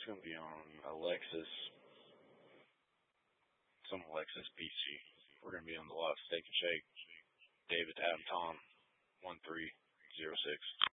gonna be on Alexis, some Alexis PC. We're gonna be on the lot Steak and Shake. David Adam Tom 1306.